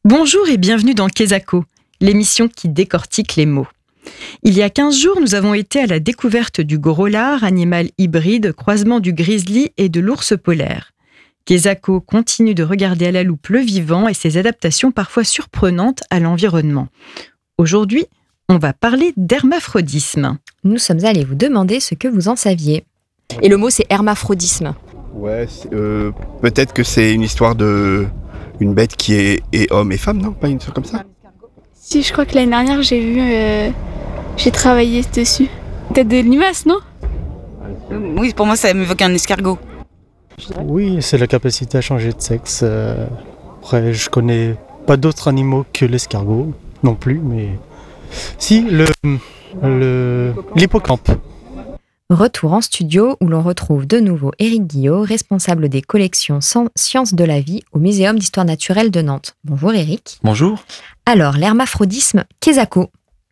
Bonjour et bienvenue dans Quesaco, l'émission qui décortique les mots. Il y a 15 jours, nous avons été à la découverte du gros lard, animal hybride, croisement du grizzly et de l'ours polaire. Quesaco continue de regarder à la loupe le vivant et ses adaptations parfois surprenantes à l'environnement. Aujourd'hui, on va parler d'hermaphrodisme. Nous sommes allés vous demander ce que vous en saviez. Et le mot, c'est hermaphrodisme. Ouais, peut-être que c'est une histoire de une bête qui est homme et femme, non? Pas une chose comme ça? Si, je crois que l'année dernière, j'ai travaillé dessus. Peut-être de limace, non? Oui, pour moi, ça m'évoque un escargot. Oui, c'est la capacité à changer de sexe. Après, je connais pas d'autres animaux que l'escargot, non plus, mais... Si, l'hippocampe. Retour en studio où l'on retrouve de nouveau Éric Guillot, responsable des collections Sciences de la vie au Muséum d'histoire naturelle de Nantes. Bonjour Éric. Bonjour. Alors, l'hermaphrodisme, Quesaco.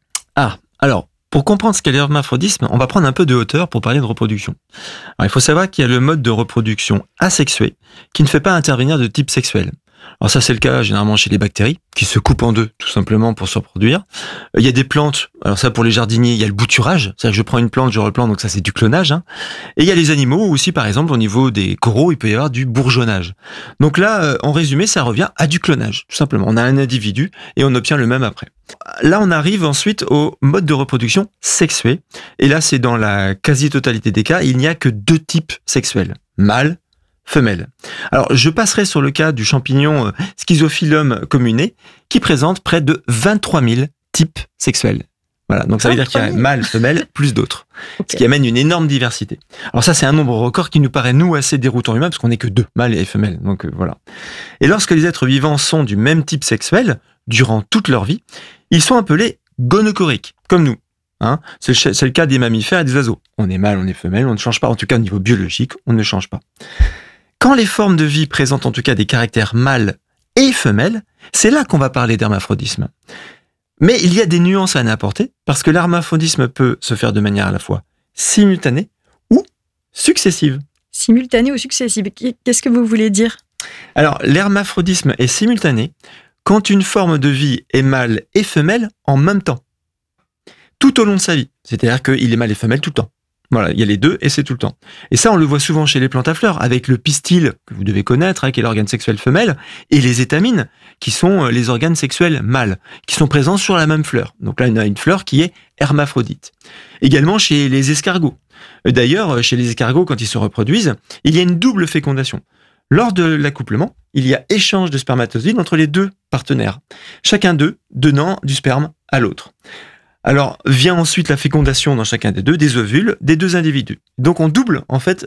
Alors, pour comprendre ce qu'est l'hermaphrodisme, on va prendre un peu de hauteur pour parler de reproduction. Alors, il faut savoir qu'il y a le mode de reproduction asexué qui ne fait pas intervenir de type sexuel. Alors ça, c'est le cas généralement chez les bactéries, qui se coupent en deux, tout simplement, pour se reproduire. Il y a des plantes, alors ça, pour les jardiniers, il y a le bouturage, c'est-à-dire que je prends une plante, je replante, donc ça, c'est du clonage. Et il y a les animaux, aussi, par exemple, au niveau des coraux, il peut y avoir du bourgeonnage. Donc là, en résumé, ça revient à du clonage, tout simplement. On a un individu et on obtient le même après. Là, on arrive ensuite au mode de reproduction sexué. Et là, c'est dans la quasi-totalité des cas, il n'y a que deux types sexuels, mâle, femelle. Alors, je passerai sur le cas du champignon Schizophyllum communé, qui présente près de 23 000 types sexuels. Voilà, donc ça veut dire qu'il y a mâle, femelle, plus d'autres. Okay. Ce qui amène une énorme diversité. Alors ça, c'est un nombre record qui nous paraît, nous, assez déroutant humain, parce qu'on n'est que deux, mâle et femelle. Donc voilà. Et lorsque les êtres vivants sont du même type sexuel, durant toute leur vie, ils sont appelés gonochoriques, comme nous. C'est le cas des mammifères et des oiseaux. On est mâle, on est femelle, on ne change pas. En tout cas, au niveau biologique, on ne change pas. Quand les formes de vie présentent en tout cas des caractères mâles et femelles, c'est là qu'on va parler d'hermaphrodisme. Mais il y a des nuances à en apporter, parce que l'hermaphrodisme peut se faire de manière à la fois simultanée ou successive. Simultanée ou successive, qu'est-ce que vous voulez dire? Alors, l'hermaphrodisme est simultané quand une forme de vie est mâle et femelle en même temps, tout au long de sa vie. C'est-à-dire qu'il est mâle et femelle tout le temps. Voilà, il y a les deux et c'est tout le temps. Et ça, on le voit souvent chez les plantes à fleurs, avec le pistil, que vous devez connaître, qui est l'organe sexuel femelle, et les étamines, qui sont les organes sexuels mâles, qui sont présents sur la même fleur. Donc là, on a une fleur qui est hermaphrodite. Également chez les escargots. D'ailleurs, chez les escargots, quand ils se reproduisent, il y a une double fécondation. Lors de l'accouplement, il y a échange de spermatozoïdes entre les deux partenaires, chacun d'eux donnant du sperme à l'autre. Alors, vient ensuite la fécondation dans chacun des deux, des ovules, des deux individus. Donc, on double, en fait,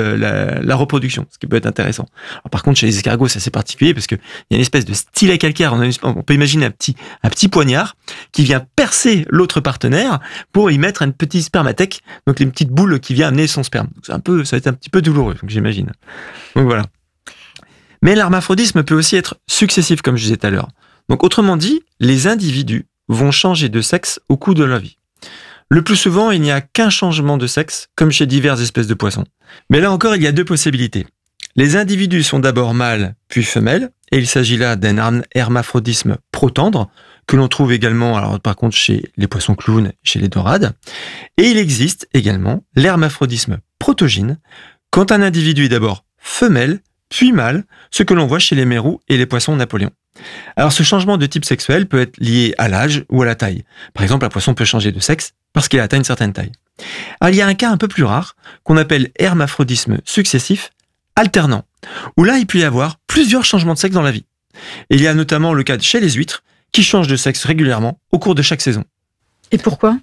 la reproduction, ce qui peut être intéressant. Alors, par contre, chez les escargots, c'est assez particulier parce qu'il y a une espèce de stylet calcaire. On peut imaginer un petit poignard qui vient percer l'autre partenaire pour y mettre un petit spermatèque, donc les petites boules qui viennent amener son sperme. Donc, ça va être un petit peu douloureux, donc j'imagine. Donc, voilà. Mais l'hermaphrodisme peut aussi être successif, comme je disais tout à l'heure. Donc, autrement dit, les individus vont changer de sexe au cours de leur vie. Le plus souvent, il n'y a qu'un changement de sexe, comme chez diverses espèces de poissons. Mais là encore, il y a deux possibilités. Les individus sont d'abord mâles, puis femelles, et il s'agit là d'un hermaphrodisme protendre, que l'on trouve également, alors par contre, chez les poissons clowns, chez les dorades. Et il existe également l'hermaphrodisme protogyne, quand un individu est d'abord femelle, puis mâle, ce que l'on voit chez les mérous et les poissons Napoléon. Alors ce changement de type sexuel peut être lié à l'âge ou à la taille. Par exemple, un poisson peut changer de sexe parce qu'il a atteint une certaine taille. Alors il y a un cas un peu plus rare qu'on appelle hermaphrodisme successif alternant, où là il peut y avoir plusieurs changements de sexe dans la vie. Et il y a notamment le cas chez les huîtres qui changent de sexe régulièrement au cours de chaque saison. Et pourquoi?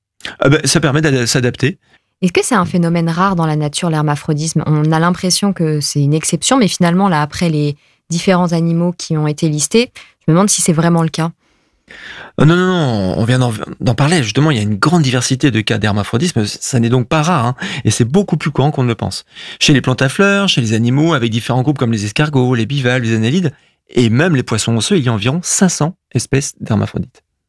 Ça permet de s'adapter. Est-ce que c'est un phénomène rare dans la nature, l'hermaphrodisme? On a l'impression que c'est une exception, mais finalement, là, après les différents animaux qui ont été listés, je me demande si c'est vraiment le cas. Non, on vient d'en parler. Justement, il y a une grande diversité de cas d'hermaphrodisme. Ça n'est donc pas rare, et c'est beaucoup plus courant qu'on ne le pense. Chez les plantes à fleurs, chez les animaux, avec différents groupes comme les escargots, les bivalves, les annélides, et même les poissons osseux, il y a environ 500 espèces d'hermaphrodites.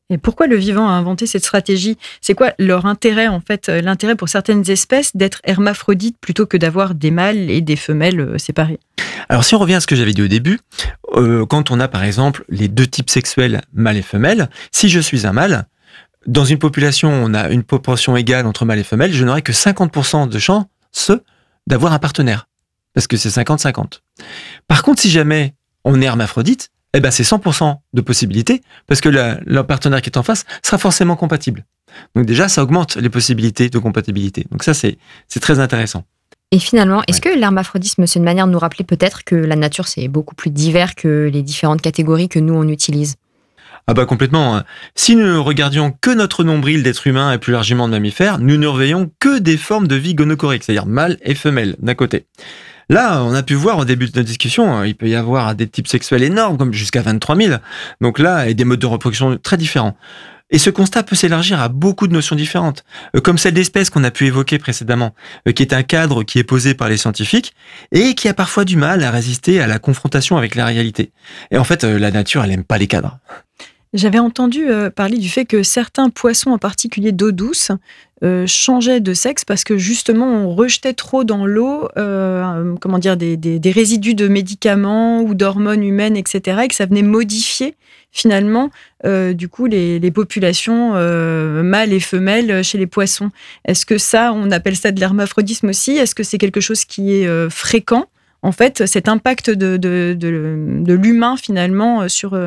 Et pourquoi le vivant a inventé cette stratégie ? C'est quoi leur intérêt, en fait, l'intérêt pour certaines espèces d'être hermaphrodites plutôt que d'avoir des mâles et des femelles séparés ? Alors si on revient à ce que j'avais dit au début, quand on a par exemple les deux types sexuels, mâle et femelle, si je suis un mâle, dans une population où on a une proportion égale entre mâle et femelle, je n'aurai que 50% de chance d'avoir un partenaire. Parce que c'est 50-50. Par contre, si jamais on est hermaphrodite, eh ben c'est 100% de possibilité, parce que le partenaire qui est en face sera forcément compatible. Donc déjà, ça augmente les possibilités de compatibilité. Donc ça, c'est très intéressant. Et finalement, est-ce que l'hermaphrodisme, c'est une manière de nous rappeler peut-être que la nature, c'est beaucoup plus divers que les différentes catégories que nous, on utilise ? Ah bah complètement. Si nous ne regardions que notre nombril d'être humain et plus largement de mammifères, nous ne verrions que des formes de vie gonochoriques, c'est-à-dire mâle et femelle, d'un côté. Là, on a pu voir au début de notre discussion, il peut y avoir des types sexuels énormes, comme jusqu'à 23 000. Donc là, et des modes de reproduction très différents. Et ce constat peut s'élargir à beaucoup de notions différentes, comme celle d'espèce qu'on a pu évoquer précédemment, qui est un cadre qui est posé par les scientifiques et qui a parfois du mal à résister à la confrontation avec la réalité. Et en fait, la nature, elle aime pas les cadres. J'avais entendu parler du fait que certains poissons, en particulier d'eau douce, changeaient de sexe parce que justement on rejetait trop dans l'eau des résidus de médicaments ou d'hormones humaines, etc. et que ça venait modifier finalement du coup les populations mâles et femelles chez les poissons. Est-ce que ça, on appelle ça de l'hermaphrodisme aussi ? Est-ce que c'est quelque chose qui est fréquent ? En fait, cet impact de l'humain, finalement, sur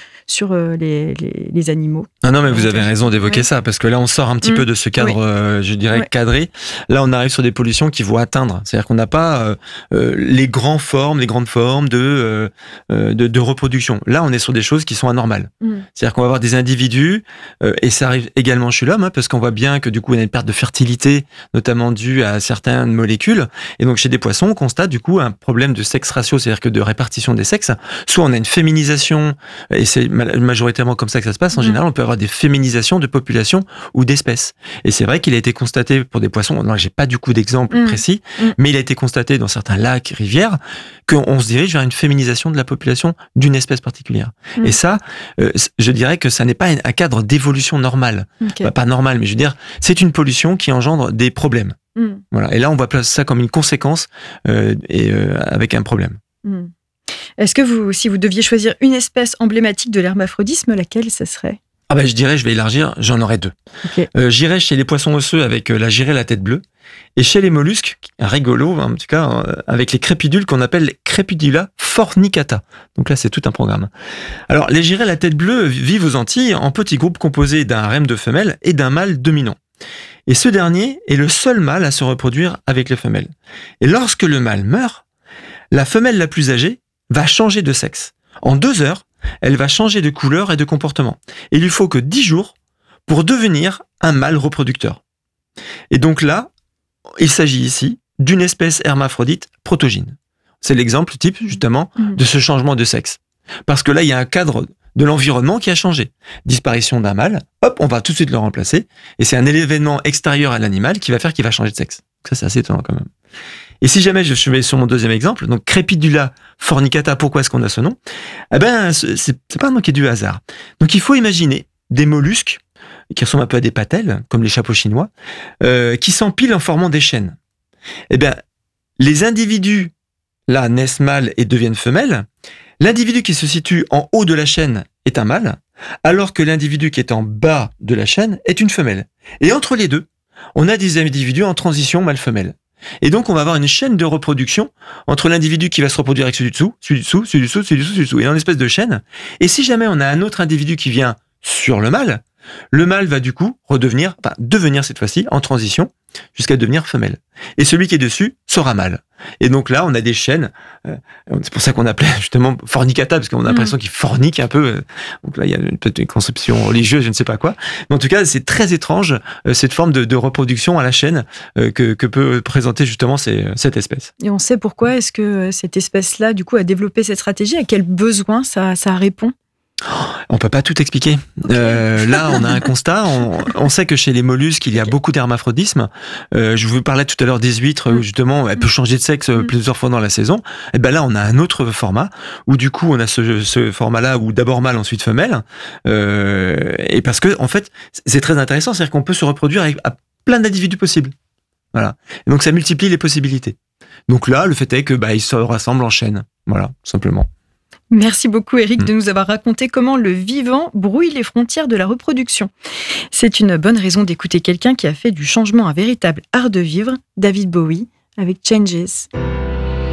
les animaux. Non, mais vous avez raison d'évoquer ça, parce que là, on sort un petit peu de ce cadre, je dirais, cadré. Là, on arrive sur des pollutions qui vont atteindre. C'est-à-dire qu'on n'a pas les grandes formes de reproduction. Là, on est sur des choses qui sont anormales. C'est-à-dire qu'on va avoir des individus, et ça arrive également chez l'homme, parce qu'on voit bien que du coup, on a une perte de fertilité, notamment due à certaines molécules. Et donc, chez des poissons, on constate du coup un problème de sexe ratio, c'est-à-dire que de répartition des sexes. Soit on a une féminisation, et c'est majoritairement comme ça que ça se passe. En général, on peut avoir des féminisations de populations ou d'espèces. Et c'est vrai qu'il a été constaté pour des poissons, non, j'ai pas du coup d'exemple précis, mais il a été constaté dans certains lacs, rivières, qu'on se dirige vers une féminisation de la population d'une espèce particulière. Et ça, je dirais que ça n'est pas un cadre d'évolution normale. Okay. Pas normal, mais je veux dire, c'est une pollution qui engendre des problèmes. Voilà. Et là, on va placer ça comme une conséquence avec un problème. Est-ce que si vous deviez choisir une espèce emblématique de l'hermaphrodisme, laquelle ce serait ? Je dirais, je vais élargir, j'en aurais deux. Okay. J'irais chez les poissons osseux avec la girelle à tête bleue, et chez les mollusques, rigolo en tout cas, avec les crépidules qu'on appelle les Crépidula fornicata. Donc là, c'est tout un programme. Alors, les girelles à tête bleue vivent aux Antilles en petits groupes composés d'un harem de femelles et d'un mâle dominant. Et ce dernier est le seul mâle à se reproduire avec les femelles. Et lorsque le mâle meurt, la femelle la plus âgée va changer de sexe. En 2 heures, elle va changer de couleur et de comportement. Et il lui faut que 10 jours pour devenir un mâle reproducteur. Et donc là, il s'agit ici d'une espèce hermaphrodite protogyne. C'est l'exemple type, justement, de ce changement de sexe. Parce que là, il y a un cadre de l'environnement qui a changé. Disparition d'un mâle, hop, on va tout de suite le remplacer. Et c'est un événement extérieur à l'animal qui va faire qu'il va changer de sexe. Donc ça, c'est assez étonnant quand même. Et si jamais je vais sur mon deuxième exemple, donc Crépidula fornicata, pourquoi est-ce qu'on a ce nom ? C'est pas un nom qui est du hasard. Donc il faut imaginer des mollusques qui ressemblent un peu à des patelles, comme les chapeaux chinois, qui s'empilent en formant des chaînes. Les individus, là, naissent mâles et deviennent femelles. L'individu qui se situe en haut de la chaîne est un mâle, alors que l'individu qui est en bas de la chaîne est une femelle. Et entre les deux, on a des individus en transition mâle-femelle. Et donc, on va avoir une chaîne de reproduction entre l'individu qui va se reproduire avec celui du dessous, celui du dessous, celui du dessous, celui du dessous, celui du dessous. Et dans une espèce de chaîne. Et si jamais on a un autre individu qui vient sur le mâle va du coup devenir cette fois-ci en transition jusqu'à devenir femelle. Et celui qui est dessus sera mâle. Et donc là, on a des chaînes. C'est pour ça qu'on appelait justement fornicata, parce qu'on a l'impression qu'il fornique un peu. Donc là, il y a peut-être une conception religieuse, je ne sais pas quoi. Mais en tout cas, c'est très étrange, cette forme de reproduction à la chaîne que peut présenter justement cette espèce. Et on sait pourquoi est-ce que cette espèce-là, du coup, a développé cette stratégie ? À quel besoin ça répond ? On peut pas tout expliquer. Là, on a un constat. On sait que chez les mollusques, il y a beaucoup d'hermaphrodisme. Je vous parlais tout à l'heure des huîtres, où justement, elle peut changer de sexe plusieurs fois dans la saison. Et ben là, on a un autre format, où du coup, on a ce format-là, où d'abord mâle, ensuite femelle. Et parce que, en fait, c'est très intéressant, c'est-à-dire qu'on peut se reproduire avec plein d'individus possibles. Voilà. Et donc, ça multiplie les possibilités. Donc là, le fait est que ils se rassemblent en chaîne. Voilà, tout simplement. Merci beaucoup Eric de nous avoir raconté comment le vivant brouille les frontières de la reproduction. C'est une bonne raison d'écouter quelqu'un qui a fait du changement un véritable art de vivre, David Bowie, avec Changes.